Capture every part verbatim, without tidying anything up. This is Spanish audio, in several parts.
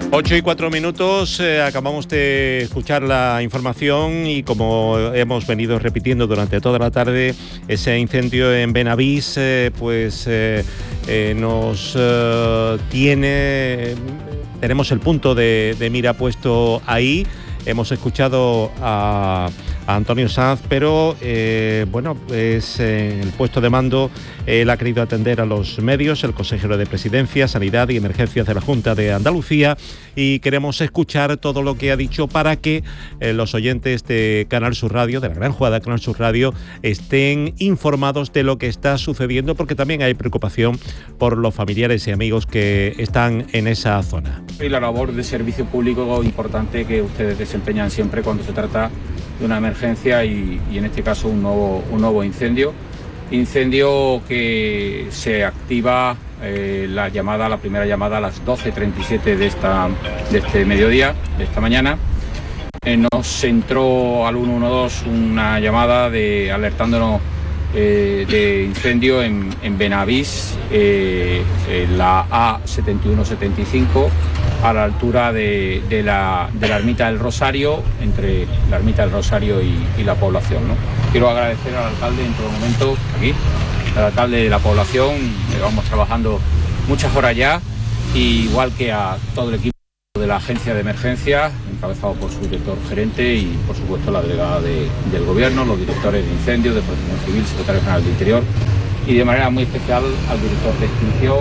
ocho y cuatro minutos, eh, acabamos de escuchar la información y como hemos venido repitiendo durante toda la tarde, ese incendio en Benavís eh, pues eh, eh, nos eh, tiene, tenemos el punto de, de mira puesto ahí. Hemos escuchado a, a Antonio Sanz, pero eh, bueno, es en el puesto de mando. Él ha querido atender a los medios, el consejero de Presidencia, Sanidad y Emergencias de la Junta de Andalucía, y queremos escuchar todo lo que ha dicho para que eh, los oyentes de Canal Sur Radio, de la gran jugada de Canal Sur Radio, estén informados de lo que está sucediendo, porque también hay preocupación por los familiares y amigos que están en esa zona. Y la labor de servicio público importante que ustedes desempeñan siempre cuando se trata de una emergencia y, y en este caso un nuevo, un nuevo incendio. Incendio que se activa eh, la llamada, la primera llamada a las doce treinta y siete de, esta, de este mediodía, de esta mañana. Eh, nos entró al ciento doce una llamada de alertándonos eh, de incendio en, en Benavís, eh, en la A setenta y uno setenta y cinco, a la altura de, de, la, de la Ermita del Rosario, entre la Ermita del Rosario y, y la población, ¿no? Quiero agradecer al alcalde en todo momento, aquí, al alcalde de la población, llevamos trabajando muchas horas ya, y igual que a todo el equipo de la agencia de emergencias, encabezado por su director gerente y por supuesto la delegada de, del gobierno, los directores de incendios, de Protección Civil, secretario general del Interior, y de manera muy especial al director de extinción,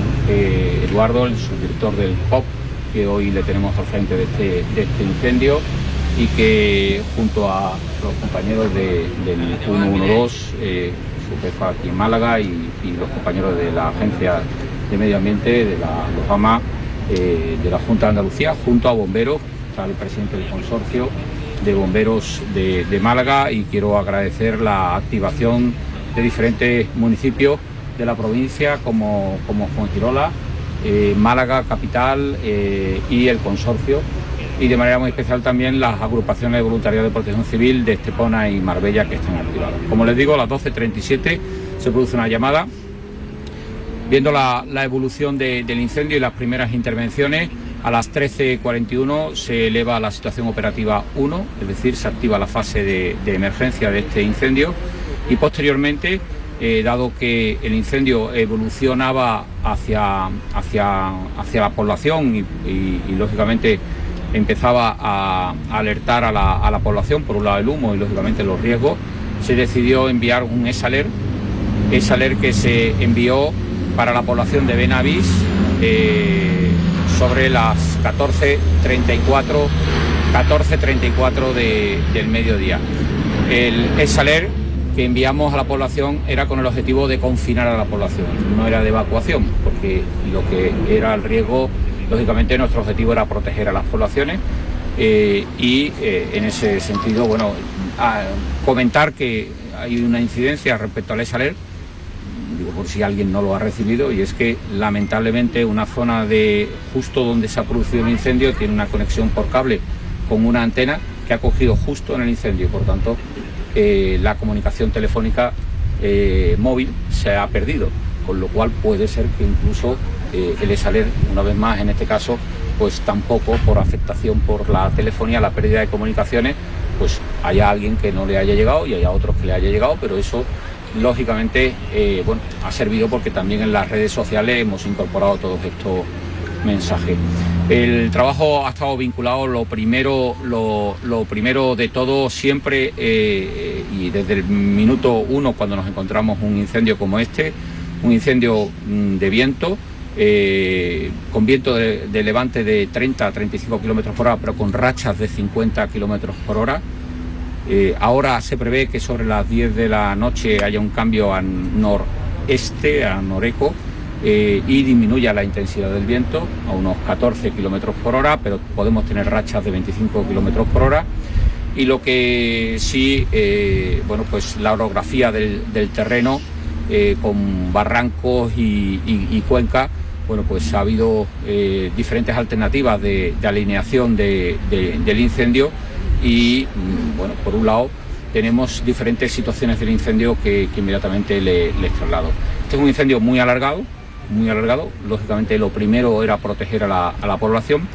eh, Eduardo, el subdirector del P O P, que hoy le tenemos al frente de este, de este incendio, y que junto a los compañeros de, del ciento doce, eh, su jefa aquí en Málaga y, y los compañeros de la Agencia de Medio Ambiente, de la LOFAMA, eh, de la Junta de Andalucía, junto a bomberos, está el presidente del consorcio de bomberos de, de Málaga, y quiero agradecer la activación de diferentes municipios de la provincia como, como Fuengirola, eh, Málaga capital eh, y el consorcio, y de manera muy especial también las agrupaciones de voluntariado de Protección Civil de Estepona y Marbella, que están activadas. Como les digo, a las doce treinta y siete se produce una llamada. Viendo la, la evolución de, del incendio y las primeras intervenciones, a las trece cuarenta y uno se eleva a la situación operativa uno, es decir, se activa la fase de, de emergencia de este incendio, y posteriormente, eh, dado que el incendio evolucionaba hacia, hacia, hacia la población y, y, y lógicamente empezaba a alertar a la, a la población, por un lado el humo y lógicamente los riesgos, se decidió enviar un ESALER, ESALER que se envió para la población de Benavís eh, sobre las catorce treinta y cuatro de, del mediodía. El ESALER que enviamos a la población era con el objetivo de confinar a la población, no era de evacuación, porque lo que era el riesgo, lógicamente nuestro objetivo era proteger a las poblaciones, eh, y eh, en ese sentido, bueno, a comentar que hay una incidencia respecto al ESALER, digo por si alguien no lo ha recibido, y es que lamentablemente una zona de justo donde se ha producido el incendio tiene una conexión por cable con una antena que ha cogido justo en el incendio, por tanto eh, la comunicación telefónica eh, móvil se ha perdido, con lo cual puede ser que incluso eh, el ESALER, una vez más en este caso, pues tampoco por afectación por la telefonía, la pérdida de comunicaciones, pues haya alguien que no le haya llegado y haya otros que le haya llegado, pero eso lógicamente eh, bueno, ha servido porque también en las redes sociales hemos incorporado todos estos mensajes. El trabajo ha estado vinculado, lo primero, lo, lo primero de todo siempre, eh, y desde el minuto uno cuando nos encontramos un incendio como este, un incendio mm, de viento, eh, con viento de, de levante de treinta a treinta y cinco kilómetros por hora, pero con rachas de cincuenta kilómetros por hora. Eh, ahora se prevé que sobre las diez de la noche haya un cambio a noreste, a noreco, eh, y disminuya la intensidad del viento a unos catorce kilómetros por hora, pero podemos tener rachas de veinticinco kilómetros por hora. Y lo que sí, eh, bueno, pues la orografía del, del terreno, eh, con barrancos y, y, y cuencas, bueno, pues ha habido eh, diferentes alternativas de, de alineación de, de, del incendio. Y, bueno, por un lado tenemos diferentes situaciones del incendio que, que inmediatamente le, les traslado. Este es un incendio muy alargado, muy alargado. Lógicamente lo primero era proteger a la, a la población,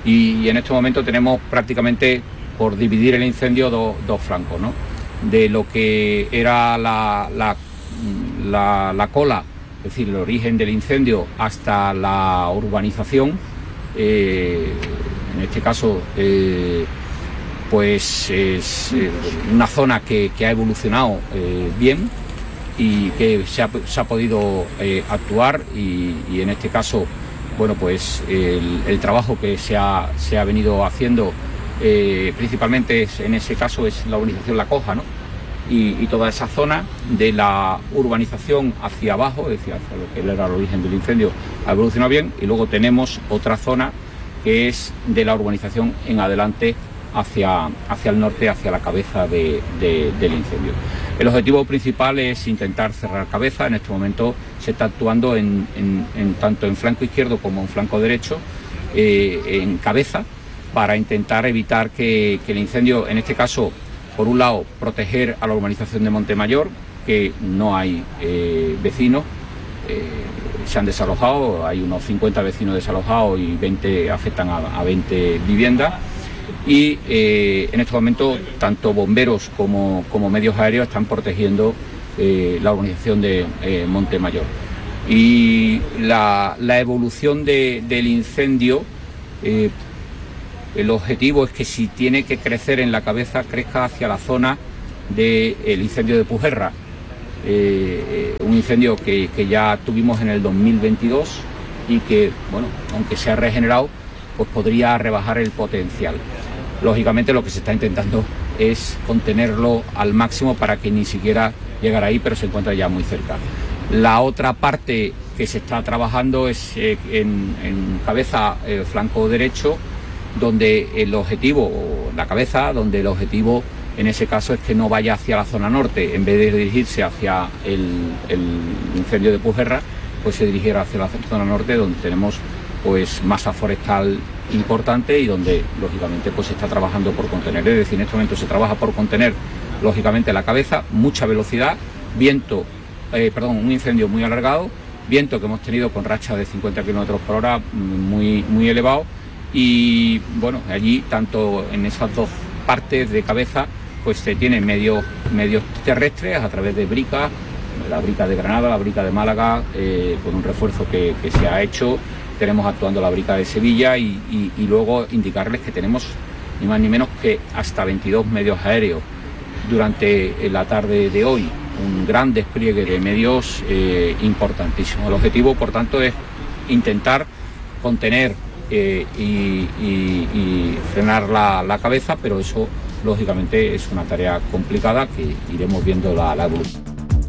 Y, y en este momento tenemos prácticamente por dividir el incendio do, dos flancos, ¿no? De lo que era la, la, la, la cola, es decir, el origen del incendio, hasta la urbanización. Eh, en este caso, eh, pues es eh, una zona que, que ha evolucionado eh, bien y que se ha, se ha podido eh, actuar y, y en este caso, bueno, pues el, el trabajo que se ha, se ha venido haciendo eh, principalmente es, en ese caso es la urbanización La Coja, ¿no? Y, y toda esa zona de la urbanización hacia abajo, es decir, hacia lo que era el origen del incendio, ha evolucionado bien, y luego tenemos otra zona que es de la urbanización en adelante hacia, hacia el norte, hacia la cabeza de, de, del incendio. El objetivo principal es intentar cerrar cabeza. En este momento se está actuando en, en, en tanto en flanco izquierdo como en flanco derecho, eh, en cabeza, para intentar evitar que, que el incendio, en este caso, por un lado, proteger a la urbanización de Montemayor, que no hay eh, vecinos, eh, se han desalojado, hay unos cincuenta vecinos desalojados y veinte afectan a, a veinte viviendas. Y eh, en este momento tanto bomberos como, como medios aéreos están protegiendo eh, la urbanización de eh, Montemayor. Y la, la evolución de, del incendio, eh, el objetivo es que si tiene que crecer en la cabeza, crezca hacia la zona del incendio de Pujerra. Eh, un incendio que, que ya tuvimos en el dos mil veintidós y que, bueno, aunque se ha regenerado, pues podría rebajar el potencial. Lógicamente lo que se está intentando es contenerlo al máximo para que ni siquiera llegara ahí, pero se encuentra ya muy cerca. La otra parte que se está trabajando es eh, en, en cabeza, eh, flanco derecho, donde el objetivo, la cabeza, donde el objetivo en ese caso es que no vaya hacia la zona norte, en vez de dirigirse hacia el, el incendio de Pujerra, pues se dirigiera hacia la zona norte, donde tenemos pues masa forestal importante y donde lógicamente pues se está trabajando por contener. Es decir, en este momento se trabaja por contener lógicamente la cabeza, mucha velocidad, viento, eh, perdón, un incendio muy alargado, viento que hemos tenido con rachas de cincuenta kilómetros por hora muy, muy elevado, y bueno, allí tanto en esas dos partes de cabeza pues se tienen medios, medios terrestres a través de bricas, la brica de Granada, la brica de Málaga, eh, con un refuerzo que, que se ha hecho. Tenemos actuando la brica de Sevilla y, y, y luego indicarles que tenemos ni más ni menos que hasta veintidós medios aéreos durante la tarde de hoy, un gran despliegue de medios eh, importantísimo. El objetivo, por tanto, es intentar contener eh, y, y, y frenar la, la cabeza, pero eso lógicamente es una tarea complicada que iremos viendo la, la evolución.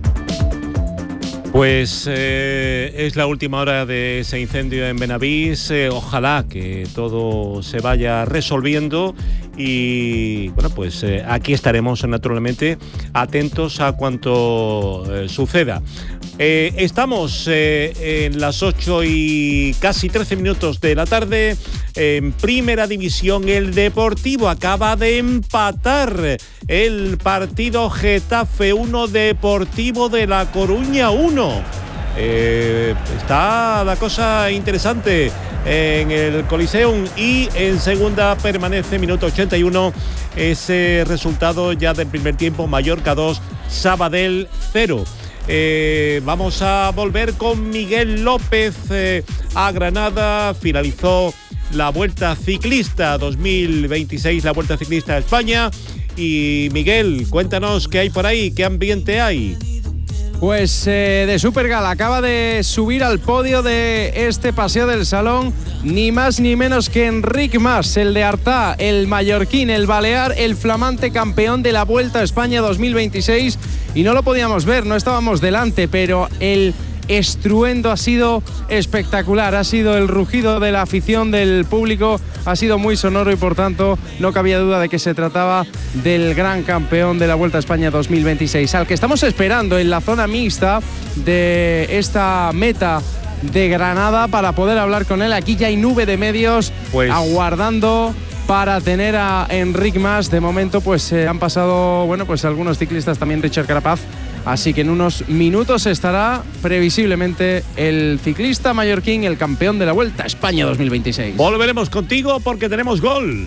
Pues eh, es la última hora de ese incendio en Benavís. Eh, ojalá que todo se vaya resolviendo y bueno, pues eh, aquí estaremos naturalmente atentos a cuanto eh, suceda. Eh, estamos eh, en las ocho y casi trece minutos de la tarde. En Primera División, el Deportivo acaba de empatar el partido. Getafe uno, Deportivo de La Coruña uno. Eh, está la cosa interesante en el Coliseum, y en segunda permanece minuto ochenta y uno ese resultado ya del primer tiempo: Mallorca dos, Sabadell cero. Eh, vamos a volver con Miguel López eh, a Granada. Finalizó la Vuelta Ciclista dos mil veintiséis, la Vuelta Ciclista a España. Y Miguel, cuéntanos qué hay por ahí, qué ambiente hay. Pues eh, de Supergala acaba de subir al podio de este Paseo del Salón ni más ni menos que Enric Mas, el de Artà, el mallorquín, el balear, el flamante campeón de la Vuelta a España dos mil veintiséis. Y no lo podíamos ver, no estábamos delante, pero el estruendo ha sido espectacular, ha sido el rugido de la afición, del público, ha sido muy sonoro y por tanto no cabía duda de que se trataba del gran campeón de la Vuelta a España dos mil veintiséis, al que estamos esperando en la zona mixta de esta meta de Granada para poder hablar con él. Aquí ya hay nube de medios pues... aguardando para tener a Enric Mas. De momento pues eh, han pasado, bueno, pues algunos ciclistas, también Richard Carapaz, Así que en unos minutos estará previsiblemente el ciclista mallorquín, el campeón de la Vuelta a España dos mil veintiséis. Volveremos contigo porque tenemos gol.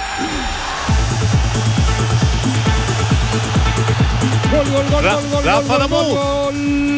Gol, gol, gol, Ra gol, gol, Rafa gol, gol, gol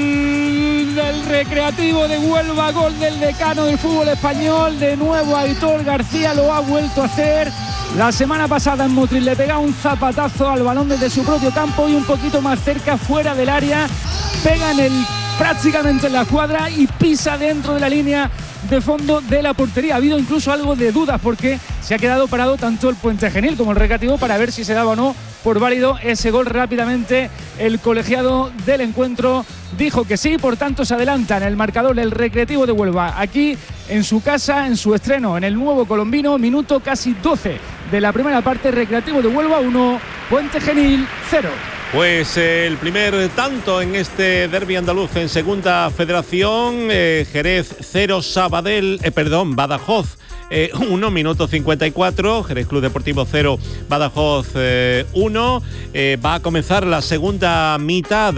del Recreativo de Huelva, gol del decano del fútbol español. De nuevo Aitor García lo ha vuelto a hacer. La semana pasada en Motril le pega un zapatazo al balón desde su propio campo y un poquito más cerca, fuera del área, pega en el, prácticamente en la cuadra y pisa dentro de la línea de fondo de la portería. Ha habido incluso algo de dudas porque se ha quedado parado tanto el Puente Genil como el Recreativo para ver si se daba o no por válido ese gol. Rápidamente el colegiado del encuentro dijo que sí, por tanto se adelanta en el marcador el Recreativo de Huelva, aquí en su casa, en su estreno, en el nuevo Colombino, minuto casi doce de la primera parte. Recreativo de Huelva uno, Puente Genil cero. Pues eh, el primer tanto en este derbi andaluz en Segunda Federación, eh, Jerez cero, Sabadell, eh, perdón, Badajoz eh, uno, minuto cincuenta y cuatro, Jerez Club Deportivo cero, Badajoz eh, uno. Eh, va a comenzar la segunda mitad,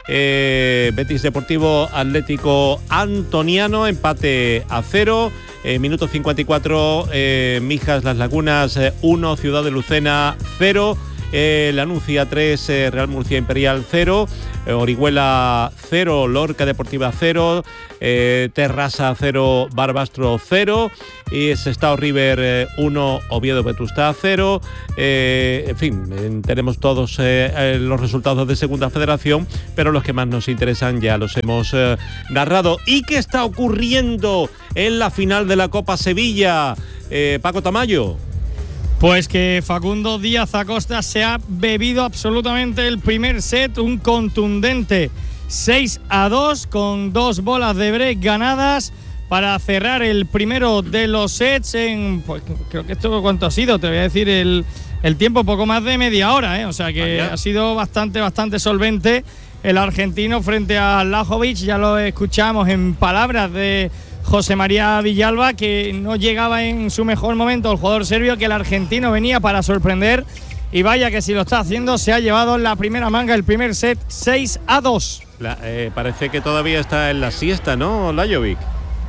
eh, Betis Deportivo Atlético Antoniano, empate a cero. Eh, minuto cincuenta y cuatro, eh, Mijas Las Lagunas uno, eh, Ciudad de Lucena cero. Eh, La Nucia tres, eh, Real Murcia Imperial cero, eh, Orihuela cero, Lorca Deportiva cero, eh, Terrassa cero, Barbastro cero, y Sestao River uno, eh, Oviedo Vetusta cero. Eh, en fin, eh, tenemos todos eh, eh, los resultados de Segunda Federación, pero los que más nos interesan ya los hemos eh, narrado. ¿Y qué está ocurriendo en la final de la Copa Sevilla, eh, Paco Tamayo? Pues que Facundo Díaz Acosta se ha bebido absolutamente el primer set, un contundente seis a dos con dos bolas de break ganadas para cerrar el primero de los sets en, pues creo que esto cuánto ha sido, te voy a decir el, el tiempo, poco más de media hora, ¿eh? O sea que Vaya. ha sido bastante, bastante solvente el argentino frente a Lajovic. Ya lo escuchamos en palabras de José María Villalba, que no llegaba en su mejor momento el jugador serbio, que el argentino venía para sorprender, y vaya que si lo está haciendo. Se ha llevado la primera manga, el primer set, seis a dos. La, eh, parece que todavía está en la siesta, ¿no, Lajovic?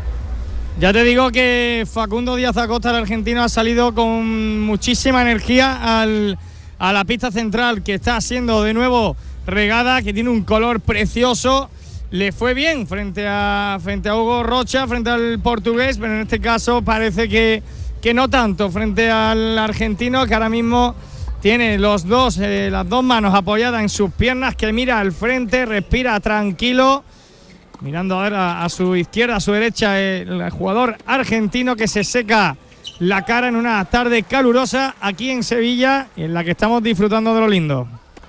Ya te digo que Facundo Díaz Acosta, el argentino, ha salido con muchísima energía al, a la pista central, que está siendo de nuevo regada, que tiene un color precioso. Le fue bien frente a, frente a Hugo Rocha, frente al portugués, pero en este caso parece que, que no tanto frente al argentino, que ahora mismo tiene los dos, eh, las dos manos apoyadas en sus piernas, que mira al frente, respira tranquilo, mirando ahora a su izquierda, a su derecha, el jugador argentino, que se seca la cara en una tarde calurosa aquí en Sevilla, en la que estamos disfrutando de lo lindo.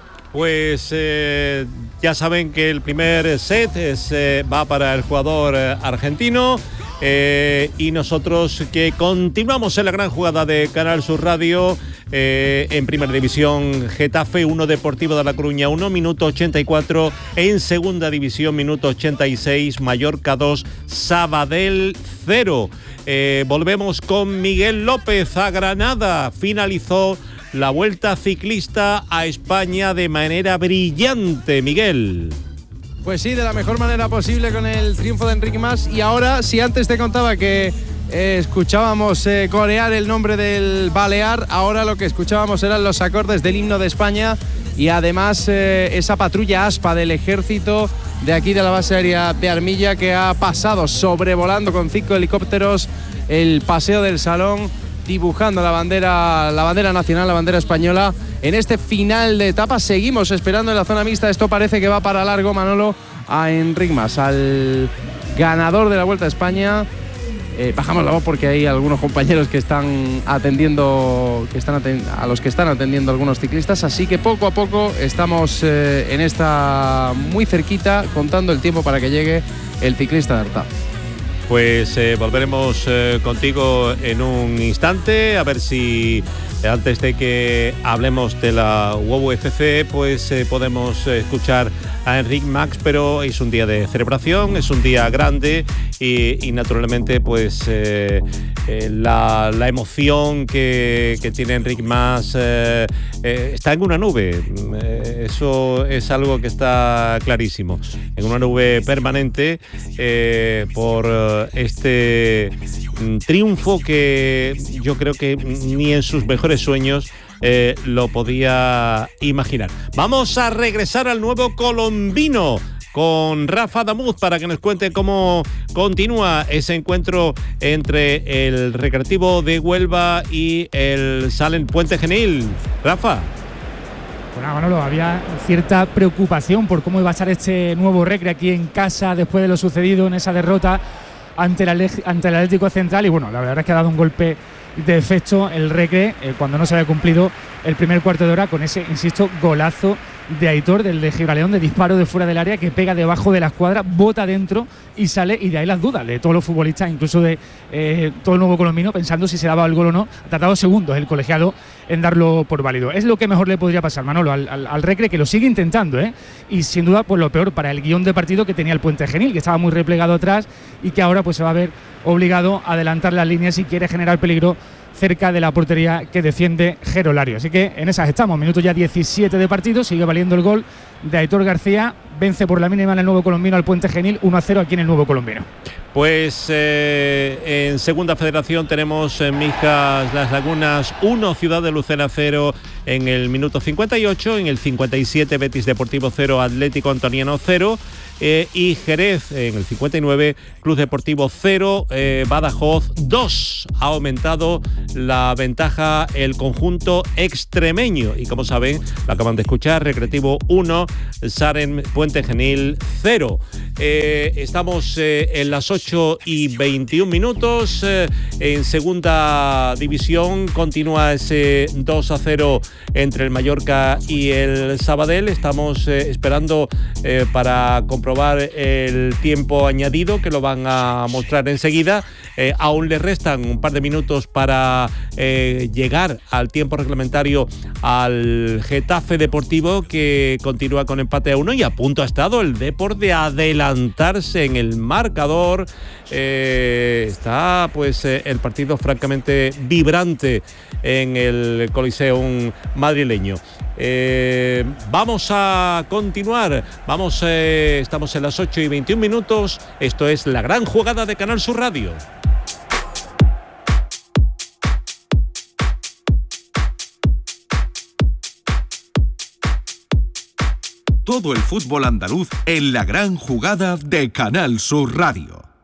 Pues eh, ya saben que el primer set es, eh, va para el jugador eh, argentino, eh, y nosotros que continuamos en la gran jugada de Canal Sur Radio. Eh, en Primera División, Getafe uno, Deportivo de La Coruña uno, minuto ochenta y cuatro. En Segunda División, minuto ochenta y seis, Mallorca dos, Sabadell cero. Eh, volvemos con Miguel López a Granada. Finalizó la Vuelta Ciclista a España de manera brillante, Miguel. Pues sí, de la mejor manera posible, con el triunfo de Enric Mas. Y ahora, si antes te contaba que eh, escuchábamos eh, corear el nombre del Balear, ahora lo que escuchábamos eran los acordes del himno de España, y además eh, esa patrulla ASPA del ejército de aquí de la base aérea de Armilla, que ha pasado sobrevolando con cinco helicópteros el Paseo del Salón, dibujando la bandera, la bandera nacional, la bandera española. En este final de etapa seguimos esperando en la zona mixta. Esto parece que va para largo, Manolo, a Enric Mas, al ganador de la Vuelta a España. Eh, bajamos la voz porque hay algunos compañeros que están atendiendo, que están aten- a los que están atendiendo algunos ciclistas, así que poco a poco estamos eh, en esta muy cerquita, contando el tiempo para que llegue el ciclista de Arta. Pues eh, volveremos eh, contigo en un instante, a ver si antes de que hablemos de la U O U F C, pues eh, podemos eh, escuchar a Enric Mas, pero es un día de celebración, es un día grande y, y naturalmente pues eh, eh, la, la emoción que, que tiene Enric Mas eh, eh, está en una nube, eh, eso es algo que está clarísimo, en una nube permanente eh, por este mm, triunfo que yo creo que ni en sus mejores sueños Eh, lo podía imaginar. Vamos a regresar al nuevo colombino con Rafa Damuz para que nos cuente cómo continúa ese encuentro entre el Recreativo de Huelva y el Salem Puente Genil. Rafa. Bueno, Manolo, había cierta preocupación por cómo iba a estar este nuevo Recre aquí en casa después de lo sucedido en esa derrota ante el, ante el Atlético Central y bueno, la verdad es que ha dado un golpe de efecto el Recre eh, cuando no se había cumplido el primer cuarto de hora con ese, insisto, golazo de Aitor, del de Gibraleón, de disparo de fuera del área que pega debajo de la escuadra, bota dentro y sale, y de ahí las dudas de todos los futbolistas, incluso de eh, todo el nuevo colombino, pensando si se daba el gol o no. Ha tardado segundos el colegiado en darlo por válido. Es lo que mejor le podría pasar, Manolo, al, al, al Recre, que lo sigue intentando, ¿eh? Y sin duda, pues lo peor para el guión de partido que tenía el Puente Genil, que estaba muy replegado atrás y que ahora pues se va a ver obligado a adelantar las líneas si quiere generar peligro cerca de la portería que defiende Jero Lario. Así que en esas estamos, minuto ya diecisiete de partido, sigue valiendo el gol de Aitor García, vence por la mínima en el nuevo colombino al Puente Genil, uno a cero aquí en el nuevo colombino. Pues eh, en Segunda Federación tenemos en Mijas Las Lagunas uno, Ciudad de Lucena cero en el minuto cincuenta y ocho, en el cincuenta y siete Betis Deportivo cero, Atlético Antoniano cero, eh, y Jerez en el cincuenta y nueve, Club Deportivo cero, eh, Badajoz dos. Ha aumentado la ventaja el conjunto extremeño y como saben, lo acaban de escuchar, Recreativo uno, Salem Puente Genil cero. Eh, estamos eh, en las ocho y veintiún minutos. Eh, en Segunda División continúa ese dos a cero entre el Mallorca y el Sabadell. Estamos eh, esperando eh, para comprobar el tiempo añadido, que lo van a mostrar enseguida. Eh, aún le restan un par de minutos para eh, llegar al tiempo reglamentario al Getafe Deportivo, que continúa con empate a uno y a punto ha estado el Depor de adelantarse en el marcador. Eh, está pues eh, el partido francamente vibrante en el Coliseum madrileño. Eh, vamos a continuar, vamos, eh, estamos en las ocho y veintiún minutos, esto es La Gran Jugada de Canal Sur Radio. Todo el fútbol andaluz en La Gran Jugada de Canal Sur Radio.